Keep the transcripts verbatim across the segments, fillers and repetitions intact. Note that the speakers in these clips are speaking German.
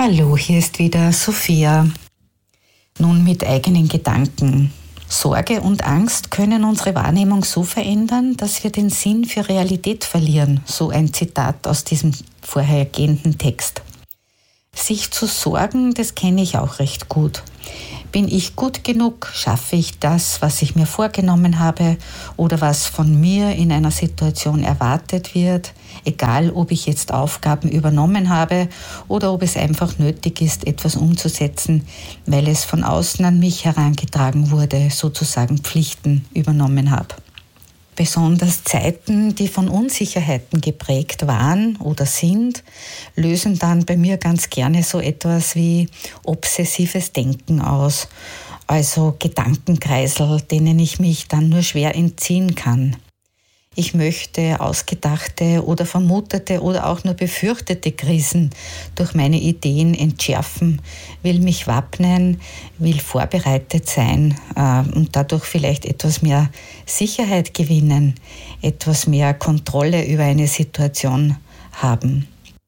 Hallo, hier ist wieder Sophia. Nun mit eigenen Gedanken. Sorge und Angst können unsere Wahrnehmung so verändern, dass wir den Sinn für Realität verlieren. So ein Zitat aus diesem vorhergehenden Text. Sich zu sorgen, das kenne ich auch recht gut. Bin ich gut genug? Schaffe ich das, was ich mir vorgenommen habe oder was von mir in einer Situation erwartet wird? Egal, ob ich jetzt Aufgaben übernommen habe oder ob es einfach nötig ist, etwas umzusetzen, weil es von außen an mich herangetragen wurde, sozusagen Pflichten übernommen habe. Besonders Zeiten, die von Unsicherheiten geprägt waren oder sind, lösen dann bei mir ganz gerne so etwas wie obsessives Denken aus, also Gedankenkreisel, denen ich mich dann nur schwer entziehen kann. Ich möchte ausgedachte oder vermutete oder auch nur befürchtete Krisen durch meine Ideen entschärfen, will mich wappnen, will vorbereitet sein äh, und dadurch vielleicht etwas mehr Sicherheit gewinnen, etwas mehr Kontrolle über eine Situation haben.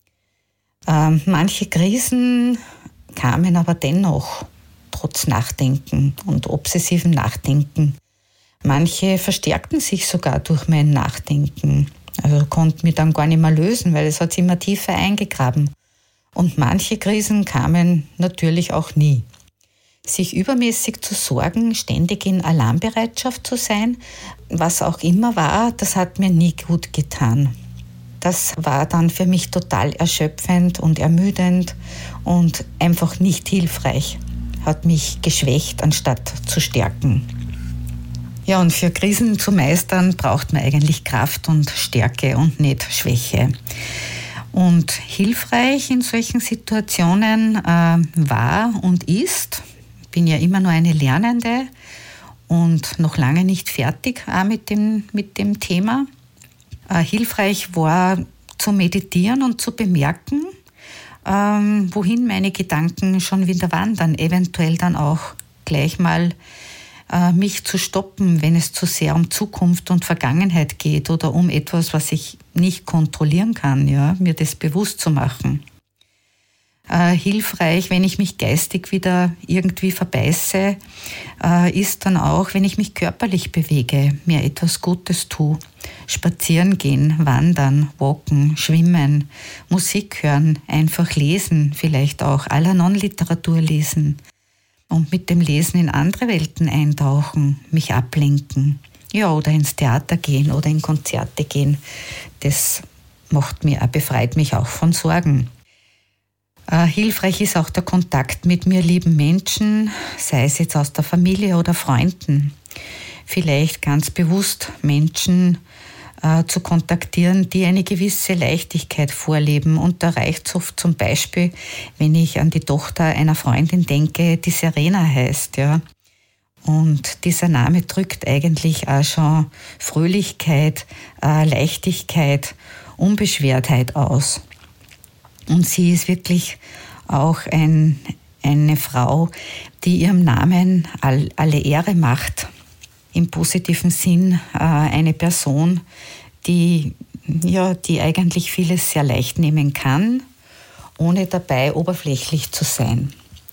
Äh, manche Krisen kamen aber dennoch, trotz Nachdenken und obsessivem Nachdenken. Manche verstärkten sich sogar durch mein Nachdenken. Also konnten mich dann gar nicht mehr lösen, weil es hat sich immer tiefer eingegraben. Und manche Krisen kamen natürlich auch nie. Sich übermäßig zu sorgen, ständig in Alarmbereitschaft zu sein, was auch immer war, das hat mir nie gut getan. Das war dann für mich total erschöpfend und ermüdend und einfach nicht hilfreich. Hat mich geschwächt, anstatt zu stärken. Ja, und für Krisen zu meistern braucht man eigentlich Kraft und Stärke und nicht Schwäche. Und hilfreich in solchen Situationen äh, war und ist, ich bin ja immer nur eine Lernende und noch lange nicht fertig auch mit dem, mit dem Thema. Äh, hilfreich war zu meditieren und zu bemerken, ähm, wohin meine Gedanken schon wieder wandern, eventuell dann auch gleich mal mich zu stoppen, wenn es zu sehr um Zukunft und Vergangenheit geht oder um etwas, was ich nicht kontrollieren kann, ja, mir das bewusst zu machen. Äh, hilfreich, wenn ich mich geistig wieder irgendwie verbeiße, äh, ist dann auch, wenn ich mich körperlich bewege, mir etwas Gutes tue. Spazieren gehen, wandern, walken, schwimmen, Musik hören, einfach lesen, vielleicht auch Al-Anon-Literatur lesen. Und mit dem Lesen in andere Welten eintauchen, mich ablenken. Ja, oder ins Theater gehen oder in Konzerte gehen. Das macht mir, befreit mich auch von Sorgen. Äh, hilfreich ist auch der Kontakt mit mir lieben Menschen, sei es jetzt aus der Familie oder Freunden. Vielleicht ganz bewusst Menschen äh, zu kontaktieren, die eine gewisse Leichtigkeit vorleben. Und da reicht es oft zum Beispiel, wenn ich an die Tochter einer Freundin denke, die Serena heißt, ja. Und dieser Name drückt eigentlich auch schon Fröhlichkeit, äh, Leichtigkeit, Unbeschwertheit aus. Und sie ist wirklich auch ein, eine Frau, die ihrem Namen all, alle Ehre macht. Im positiven Sinn äh, eine Person, die, ja, die eigentlich vieles sehr leicht nehmen kann, ohne dabei oberflächlich zu sein.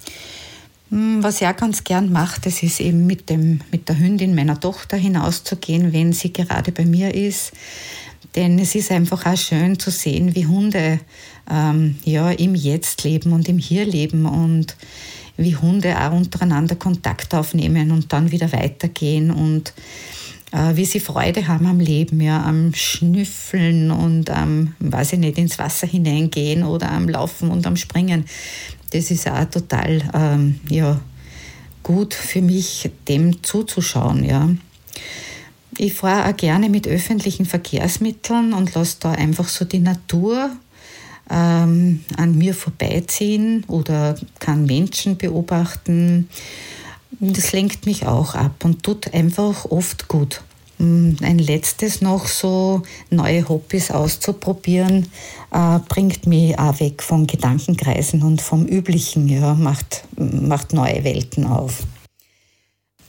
Was ich auch ganz gern mache, das ist eben mit, dem, mit der Hündin meiner Tochter hinauszugehen, wenn sie gerade bei mir ist. Denn es ist einfach auch schön zu sehen, wie Hunde ähm, ja, im Jetzt leben und im Hier leben und wie Hunde auch untereinander Kontakt aufnehmen und dann wieder weitergehen und äh, wie sie Freude haben am Leben, ja, am Schnüffeln und am, weiß ich nicht, ins Wasser hineingehen oder am Laufen und am Springen. Das ist auch total ähm, ja, gut für mich, dem zuzuschauen. Ja. Ich fahre auch gerne mit öffentlichen Verkehrsmitteln und lasse da einfach so die Natur ähm, an mir vorbeiziehen oder kann Menschen beobachten. Das lenkt mich auch ab und tut einfach oft gut. Ein letztes noch, so neue Hobbys auszuprobieren, äh, bringt mich auch weg von Gedankenkreisen und vom Üblichen, ja, macht, macht neue Welten auf.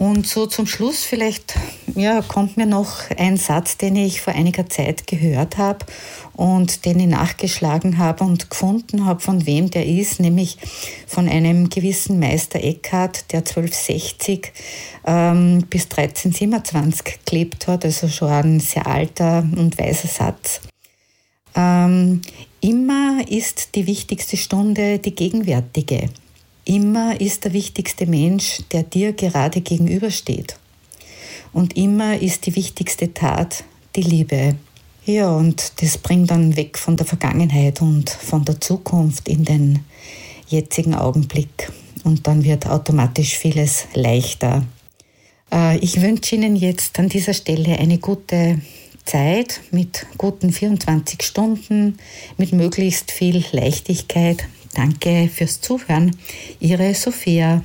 Und so zum Schluss vielleicht ja, kommt mir noch ein Satz, den ich vor einiger Zeit gehört habe und den ich nachgeschlagen habe und gefunden habe, von wem der ist, nämlich von einem gewissen Meister Eckhart, der zwölfhundertsechzig ähm, bis dreizehnhundertsiebenundzwanzig gelebt hat, also schon ein sehr alter und weiser Satz. Ähm, immer ist die wichtigste Stunde die gegenwärtige. Immer ist der wichtigste Mensch, der dir gerade gegenübersteht. Und immer ist die wichtigste Tat die Liebe. Ja, und das bringt dann weg von der Vergangenheit und von der Zukunft in den jetzigen Augenblick. Und dann wird automatisch vieles leichter. Äh, ich wünsche Ihnen jetzt an dieser Stelle eine gute Zeit mit guten vierundzwanzig Stunden, mit möglichst viel Leichtigkeit. Danke fürs Zuhören. Ihre Sophia.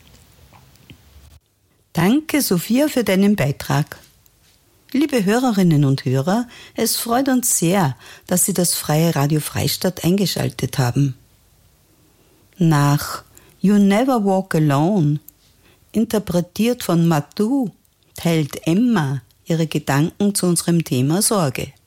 Danke, Sophia, für deinen Beitrag. Liebe Hörerinnen und Hörer, es freut uns sehr, dass Sie das Freie Radio Freistadt eingeschaltet haben. Nach You Never Walk Alone, interpretiert von Madhu, teilt Emma ihre Gedanken zu unserem Thema Sorge.